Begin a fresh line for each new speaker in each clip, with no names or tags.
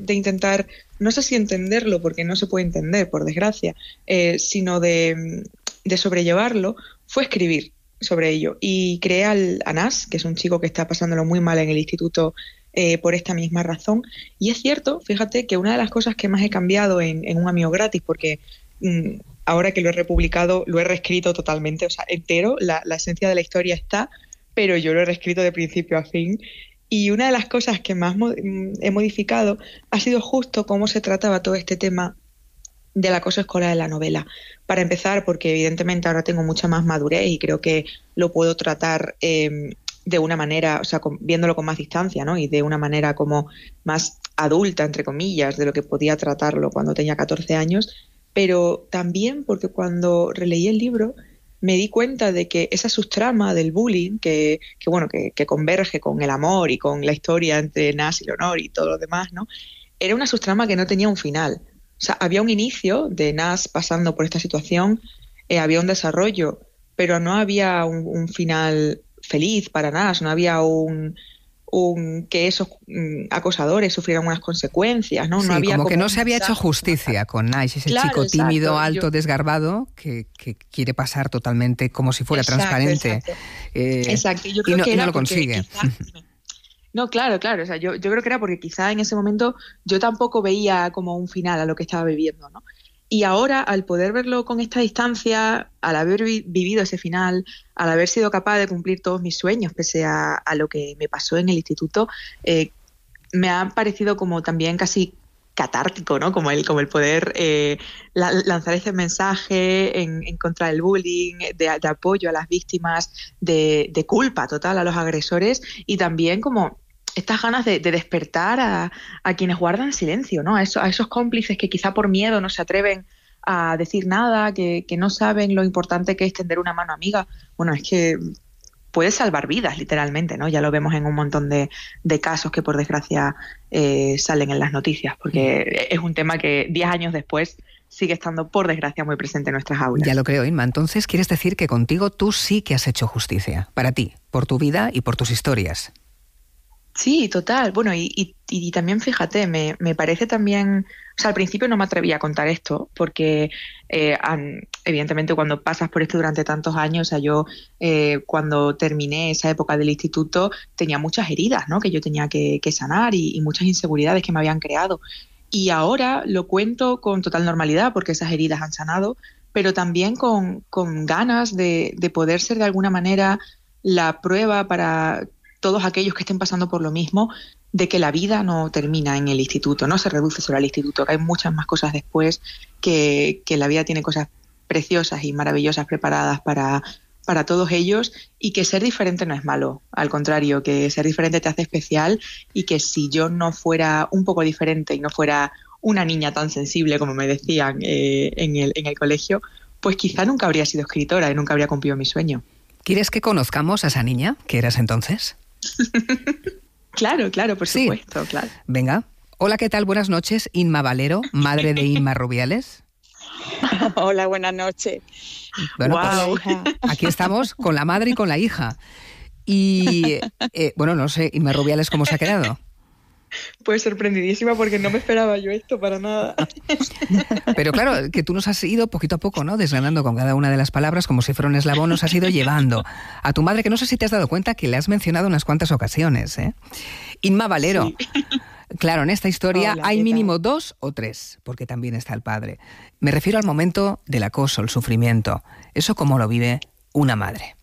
de intentar, no sé si entenderlo, porque no se puede entender, por desgracia, sino de sobrellevarlo, fue escribir sobre ello. Y creé a Nas, que es un chico que está pasándolo muy mal en el instituto por esta misma razón. Y es cierto, fíjate, que una de las cosas que más he cambiado en Un Amigo Gratis, porque ahora que lo he republicado, lo he reescrito totalmente, o sea, entero, la esencia de la historia está, pero yo lo he reescrito de principio a fin. Y una de las cosas que más he modificado ha sido justo cómo se trataba todo este tema del acoso escolar en la novela. Para empezar, porque evidentemente ahora tengo mucha más madurez y creo que lo puedo tratar de una manera, o sea, viéndolo con más distancia, ¿no? Y de una manera como más adulta, entre comillas, de lo que podía tratarlo cuando tenía 14 años, pero también porque cuando releí el libro me di cuenta de que esa subtrama del bullying, que converge con el amor y con la historia entre Nas y Leonor y todo lo demás, ¿no? Era una subtrama que no tenía un final. O sea, había un inicio de Nas pasando por esta situación, había un desarrollo, pero no había un final feliz para Nas, no había que esos acosadores sufrieran unas consecuencias, ¿no?
Sí,
no había
como que no se había hecho justicia con Nas, ese chico tímido, alto, desgarbado, que quiere pasar totalmente como si fuera transparente.
Exacto. Yo creo
y
que era
no lo consigue.
No, claro. O sea, yo creo que era porque quizá en ese momento yo tampoco veía como un final a lo que estaba viviendo, ¿no? Y ahora, al poder verlo con esta distancia, al haber vivido ese final, al haber sido capaz de cumplir todos mis sueños, pese a lo que me pasó en el instituto, me ha parecido como también casi catártico, ¿no? Como el poder lanzar ese mensaje en contra del bullying, de apoyo a las víctimas, de culpa total a los agresores, y también como estas ganas de despertar a quienes guardan silencio, ¿no? A esos cómplices que quizá por miedo no se atreven a decir nada, que no saben lo importante que es tender una mano amiga. Bueno, es que puede salvar vidas, literalmente, ¿no? Ya lo vemos en un montón de casos que, por desgracia, salen en las noticias, porque es un tema que 10 años después sigue estando, por desgracia, muy presente en nuestras aulas.
Ya lo creo, Inma. Entonces, ¿quieres decir que contigo tú sí que has hecho justicia? Para ti, por tu vida y por tus historias.
Sí, total. Bueno, y también, fíjate, me parece también... O sea, al principio no me atrevía a contar esto porque, evidentemente, cuando pasas por esto durante tantos años, o sea, yo cuando terminé esa época del instituto tenía muchas heridas, ¿no? Que yo tenía que sanar y muchas inseguridades que me habían creado. Y ahora lo cuento con total normalidad porque esas heridas han sanado, pero también con ganas de poder ser de alguna manera la prueba para todos aquellos que estén pasando por lo mismo, de que la vida no termina en el instituto, no se reduce solo al instituto, que hay muchas más cosas después, que la vida tiene cosas preciosas y maravillosas preparadas para todos ellos, y que ser diferente no es malo, al contrario, que ser diferente te hace especial, y que si yo no fuera un poco diferente y no fuera una niña tan sensible como me decían en el colegio, pues quizá nunca habría sido escritora y nunca habría cumplido mi sueño.
¿Quieres que conozcamos a esa niña que eras entonces?
Claro, por supuesto,
sí.
Claro.
Venga. Hola, ¿qué tal? Buenas noches. Inma Valero, madre de Inma Rubiales.
Hola, buenas noches.
Bueno,
wow.
Pues, aquí estamos con la madre y con la hija. Y, bueno, no sé, Inma Rubiales, ¿cómo se ha quedado?
Pues sorprendidísima, porque no me esperaba yo esto para nada.
Pero claro, que tú nos has ido poquito a poco, ¿no? Desgranando con cada una de las palabras, como si fuera un eslabón, nos has ido llevando a tu madre, que no sé si te has dado cuenta que le has mencionado unas cuantas ocasiones, ¿eh? Inma Valero. Sí. Claro, en esta historia
Hola,
hay mínimo 2 o 3, porque también está el padre. Me refiero al momento del acoso, el sufrimiento. ¿Eso cómo lo vive una madre?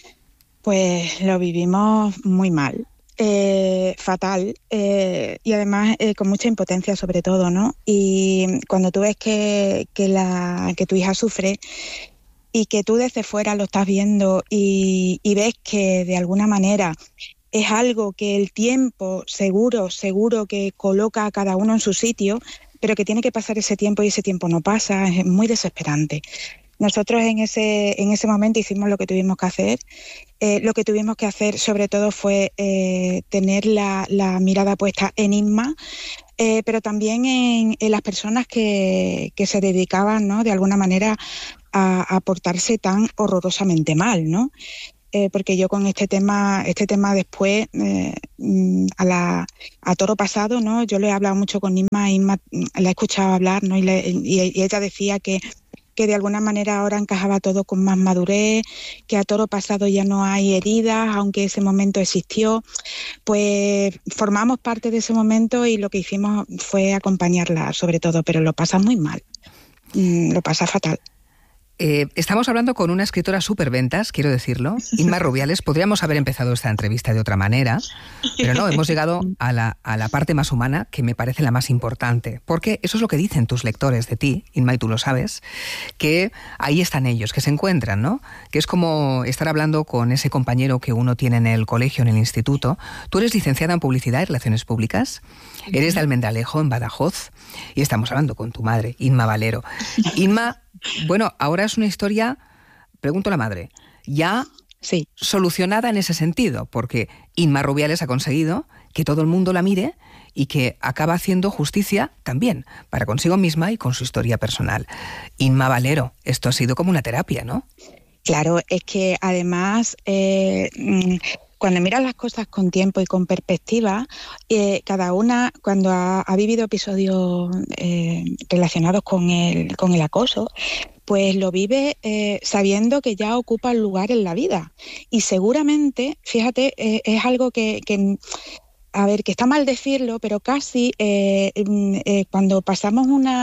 Pues lo vivimos muy mal. Fatal, y además con mucha impotencia sobre todo, ¿no? Y cuando tú ves que tu hija sufre y que tú desde fuera lo estás viendo y ves que de alguna manera es algo que el tiempo seguro que coloca a cada uno en su sitio, pero que tiene que pasar ese tiempo y ese tiempo no pasa, es muy desesperante. Nosotros en ese momento hicimos lo que tuvimos que hacer. Lo que tuvimos que hacer sobre todo fue tener la mirada puesta en Inma, pero también en las personas que se dedicaban, ¿no?, de alguna manera a portarse tan horrorosamente mal, ¿no? porque yo con este tema después, a toro pasado, ¿no? Yo le he hablado mucho con Inma la he escuchado hablar, ¿no? Y ella decía que de alguna manera ahora encajaba todo con más madurez, que a toro pasado ya no hay heridas, aunque ese momento existió. Pues formamos parte de ese momento y lo que hicimos fue acompañarla sobre todo, pero lo pasa muy mal, lo pasa fatal.
Estamos hablando con una escritora superventas, quiero decirlo, Inma Rubiales. Podríamos haber empezado esta entrevista de otra manera, pero no, hemos llegado a la parte más humana, que me parece la más importante, porque eso es lo que dicen tus lectores de ti, Inma, y tú lo sabes, que ahí están ellos, que se encuentran, ¿no? Que es como estar hablando con ese compañero que uno tiene en el colegio, en el instituto. Tú eres licenciada en Publicidad y Relaciones Públicas, eres de Almendralejo, en Badajoz, y estamos hablando con tu madre, Inma Valero. Inma, bueno, ahora es una historia, pregunto a la madre, ya
sí,
solucionada en ese sentido, porque Inma Rubiales ha conseguido que todo el mundo la mire y que acaba haciendo justicia también para consigo misma y con su historia personal. Inma Valero, esto ha sido como una terapia, ¿no?
Claro, es que además cuando miras las cosas con tiempo y con perspectiva, cada una cuando ha vivido episodios relacionados con el acoso, pues lo vive sabiendo que ya ocupa un lugar en la vida. Y seguramente, fíjate, es algo que a ver, que está mal decirlo, pero casi cuando pasamos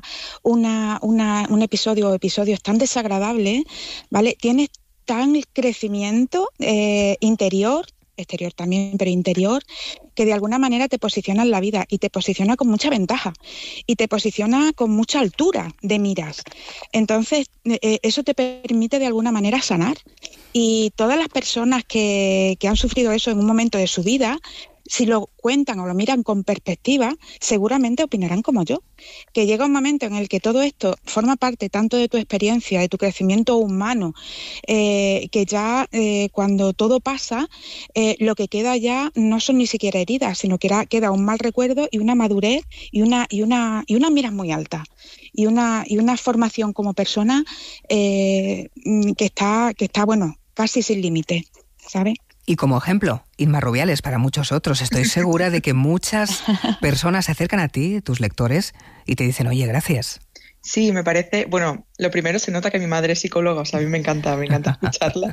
un episodio o episodios tan desagradables, ¿vale? Tienes tan crecimiento interior, exterior también, pero interior, que de alguna manera te posiciona en la vida y te posiciona con mucha ventaja y te posiciona con mucha altura de miras. Entonces, eso te permite de alguna manera sanar. Y todas las personas que han sufrido eso en un momento de su vida, si lo cuentan o lo miran con perspectiva, seguramente opinarán como yo, que llega un momento en el que todo esto forma parte tanto de tu experiencia, de tu crecimiento humano, que ya cuando todo pasa, lo que queda ya no son ni siquiera heridas, sino que queda un mal recuerdo y una madurez y una mira muy alta y una formación como persona que está bueno, casi sin límite, ¿sabes?
Y como ejemplo, Inma Rubiales, para muchos otros. Estoy segura de que muchas personas se acercan a ti, tus lectores, y te dicen, oye, gracias.
Sí, me parece, bueno, lo primero se nota que mi madre es psicóloga, o sea, a mí me encanta escucharla.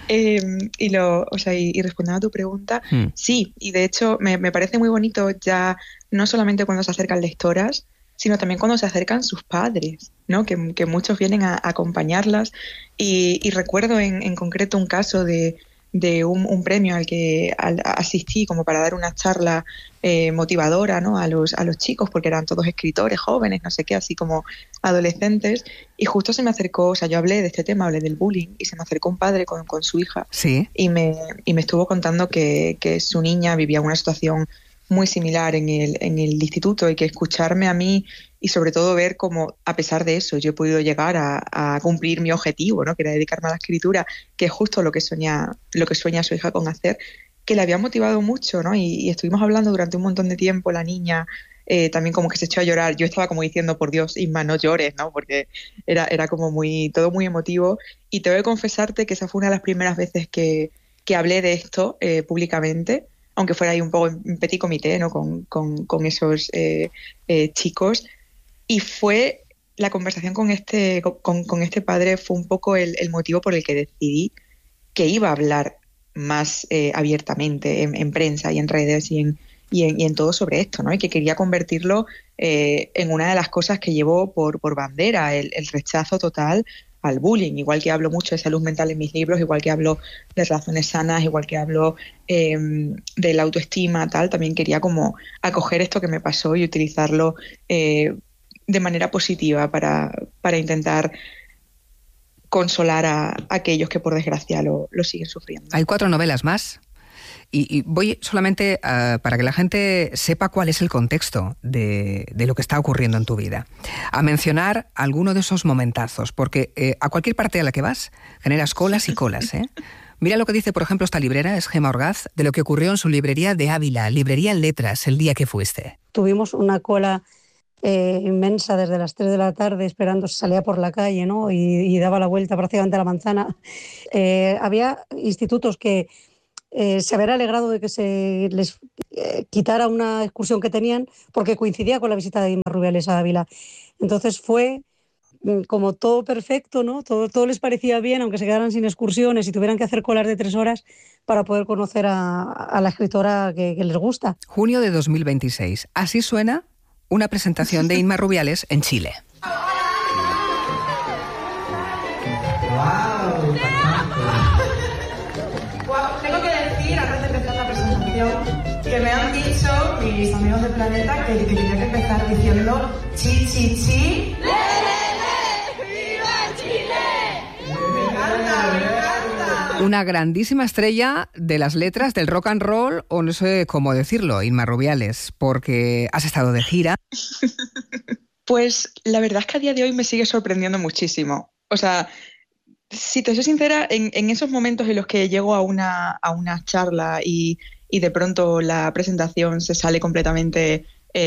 Y respondiendo a tu pregunta, sí, y de hecho me parece muy bonito ya, no solamente cuando se acercan lectoras, sino también cuando se acercan sus padres, ¿no? Que muchos vienen a acompañarlas. Y recuerdo en concreto un caso de un premio al que asistí como para dar una charla motivadora, ¿no? a los chicos, porque eran todos escritores jóvenes, no sé qué, así como adolescentes, y justo se me acercó, o sea, yo hablé de este tema, hablé del bullying, y se me acercó un padre con su hija.
¿Sí?
y me estuvo contando que su niña vivía una situación muy similar en el instituto, y que escucharme a mí y sobre todo ver cómo, a pesar de eso, yo he podido llegar a cumplir mi objetivo, ¿no? Que era dedicarme a la escritura, que es justo lo que sueña su hija con hacer, que le había motivado mucho, ¿no? Y estuvimos hablando durante un montón de tiempo, la niña también como que se echó a llorar. Yo estaba como diciendo, por Dios, Inma, no llores, ¿no? Porque era como todo muy emotivo. Y tengo que confesarte que esa fue una de las primeras veces que hablé de esto públicamente, aunque fuera ahí un poco en petit comité, ¿no? Con esos chicos. Y fue la conversación con este padre, fue un poco el motivo por el que decidí que iba a hablar más abiertamente en prensa y en redes y en todo sobre esto, ¿no? Y que quería convertirlo en una de las cosas que llevo por bandera, el rechazo total al bullying. Igual que hablo mucho de salud mental en mis libros, igual que hablo de relaciones sanas, igual que hablo de la autoestima, tal, también quería como acoger esto que me pasó y utilizarlo de manera positiva para intentar consolar a aquellos que por desgracia lo siguen sufriendo.
Hay 4 novelas más. Y voy solamente para que la gente sepa cuál es el contexto de lo que está ocurriendo en tu vida, a mencionar alguno de esos momentazos, porque a cualquier parte a la que vas generas colas y colas, ¿eh? Mira lo que dice, por ejemplo, esta librera, es Gemma Orgaz, de lo que ocurrió en su librería de Ávila, librería en letras, el día que fuiste.
Tuvimos una cola inmensa desde las 3 de la tarde esperando, salía por la calle, ¿no? y daba la vuelta prácticamente a la manzana. Había institutos que se habían alegrado de que se les quitara una excursión que tenían porque coincidía con la visita de Inma Rubiales a Ávila. Entonces fue como todo perfecto, ¿no? Todo les parecía bien, aunque se quedaran sin excursiones y tuvieran que hacer colas de 3 horas para poder conocer a la escritora que les gusta.
Junio de 2026. Así suena una presentación de Inma Rubiales en Chile.
Tengo que decir, antes de empezar la presentación, que me han dicho mis amigos de Planeta que tenía que empezar diciendo chi, chi, chi. ¡Le, le, le! ¡Viva Chile! Me encanta.
Una grandísima estrella de las letras del rock and roll, o no sé cómo decirlo, Inma Rubiales, porque has estado de gira.
Pues la verdad es que a día de hoy me sigue sorprendiendo muchísimo. O sea, si te soy sincera, en esos momentos en los que llego a una charla y de pronto la presentación se sale completamente,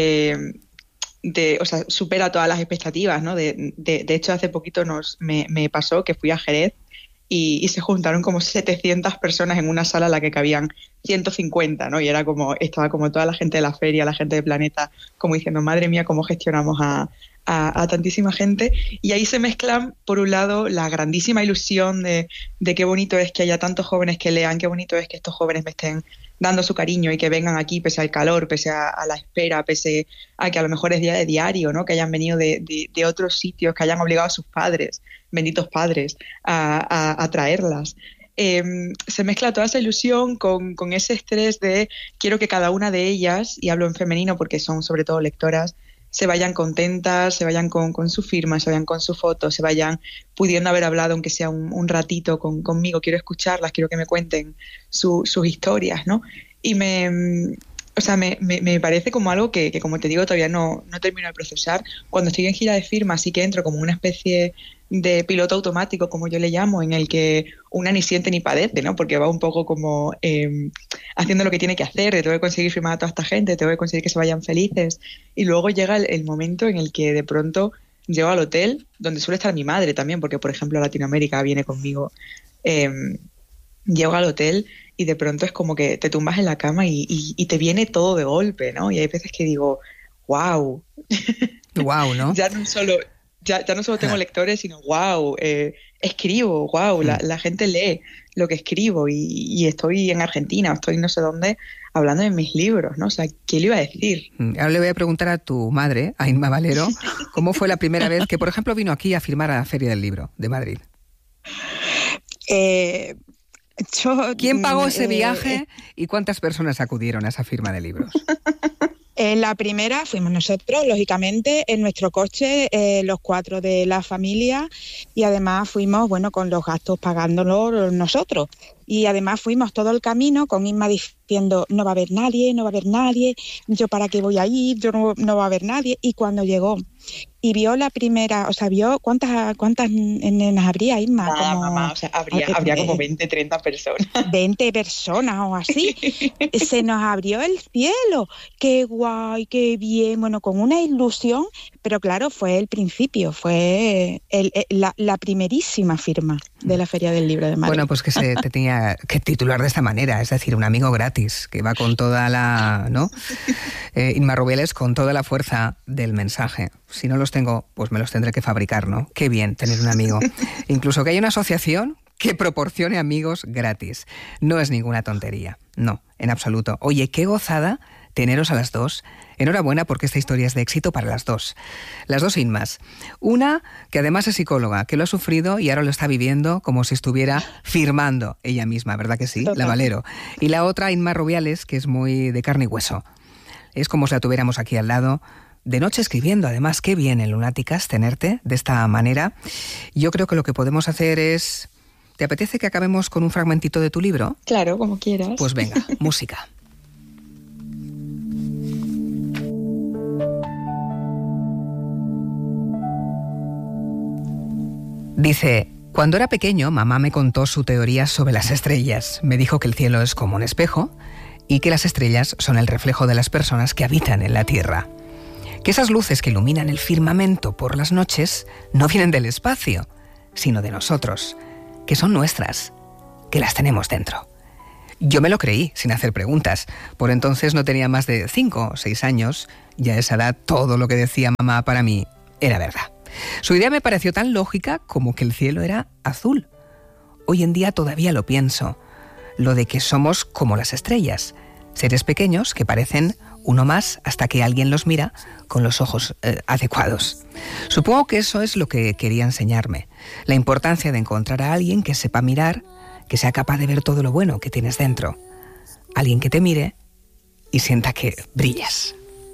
o sea, supera todas las expectativas, ¿no? De hecho, hace poquito me pasó que fui a Jerez y se juntaron como 700 personas en una sala en la que cabían 150, ¿no? Y estaba como toda la gente de la feria, la gente de Planeta, como diciendo, madre mía, ¿cómo gestionamos a tantísima gente? Y ahí se mezclan, por un lado, la grandísima ilusión de qué bonito es que haya tantos jóvenes que lean, qué bonito es que estos jóvenes me estén dando su cariño y que vengan aquí pese al calor, pese a la espera, pese a que a lo mejor es día de diario, ¿no? Que hayan venido de otros sitios, que hayan obligado a sus padres, benditos padres, a traerlas. Se mezcla toda esa ilusión con ese estrés de quiero que cada una de ellas, y hablo en femenino porque son sobre todo lectoras, se vayan contentas, se vayan con su firma, se vayan con su foto, se vayan pudiendo haber hablado aunque sea un ratito conmigo. Quiero escucharlas, quiero que me cuenten sus historias, ¿no? Y me parece como algo que, como te digo, todavía no termino de procesar. Cuando estoy en gira de firma sí que entro como una especie de piloto automático, como yo le llamo, en el que una ni siente ni padece, ¿no? Porque va un poco como haciendo lo que tiene que hacer, tengo que conseguir firmar a toda esta gente, tengo que conseguir que se vayan felices. Y luego llega el momento en el que de pronto llego al hotel, donde suele estar mi madre también, porque por ejemplo Latinoamérica viene conmigo. Llego al hotel y de pronto es como que te tumbas en la cama y te viene todo de golpe, ¿no? Y hay veces que digo, wow.
Wow, ¿no?
Ya no solo tengo lectores, sino wow, escribo, wow, la gente lee lo que escribo y estoy en Argentina, estoy no sé dónde, hablando de mis libros, ¿no? O sea, ¿qué le iba a decir?
Ahora le voy a preguntar a tu madre, a Inma Valero, ¿cómo fue la primera vez que, por ejemplo, vino aquí a firmar a la Feria del Libro de Madrid? ¿Quién pagó ese viaje y cuántas personas acudieron a esa firma de libros?
La primera fuimos nosotros, lógicamente, en nuestro coche, los 4 de la familia, y además fuimos, bueno, con los gastos pagándolos nosotros. Y además fuimos todo el camino con Inma diciendo, no va a haber nadie, yo para qué voy a ir, yo no va a haber nadie. Y cuando llegó y vio la primera, o sea, vio cuántas nenas habría, Inma.
Nada, mamá, o sea, habría como 20, 30 personas.
20 personas o así. Se nos abrió el cielo. Qué guay, qué bien. Bueno, con una ilusión, pero claro, fue el principio, fue la primerísima firma de la Feria del Libro de Madrid.
Bueno, pues que se te tenía que titular de esta manera, es decir, un amigo gratis, que va con toda la, ¿no? Inma Rubiales con toda la fuerza del mensaje. Si no los tengo, pues me los tendré que fabricar, ¿no? Qué bien tener un amigo. Incluso que haya una asociación que proporcione amigos gratis. No es ninguna tontería, no, en absoluto. Oye, qué gozada teneros a las dos. Enhorabuena porque esta historia es de éxito para las dos Inmas. Una que además es psicóloga, que lo ha sufrido y ahora lo está viviendo como si estuviera firmando ella misma, ¿verdad que sí? Total. La Valero. Y la otra, Inma Rubiales, que es muy de carne y hueso. Es como si la tuviéramos aquí al lado, de noche escribiendo. Además, qué bien en Lunáticas tenerte de esta manera. Yo creo que lo que podemos hacer es... ¿Te apetece que acabemos con un fragmentito de tu libro?
Claro, como quieras.
Pues venga, música. Dice, cuando era pequeño, mamá me contó su teoría sobre las estrellas. Me dijo que el cielo es como un espejo y que las estrellas son el reflejo de las personas que habitan en la Tierra. que esas luces que iluminan el firmamento por las noches no vienen del espacio, sino de nosotros, que son nuestras, que las tenemos dentro. Yo me lo creí, sin hacer preguntas. Por entonces no tenía más de 5 o 6 años, y a esa edad todo lo que decía mamá para mí era verdad. Su idea me pareció tan lógica como que el cielo era azul. Hoy en día todavía lo pienso, lo de que somos como las estrellas, seres pequeños que parecen uno más hasta que alguien los mira con los ojos adecuados. Supongo que eso es lo que quería enseñarme, la importancia de encontrar a alguien que sepa mirar, que sea capaz de ver todo lo bueno que tienes dentro, alguien que te mire y sienta que brillas.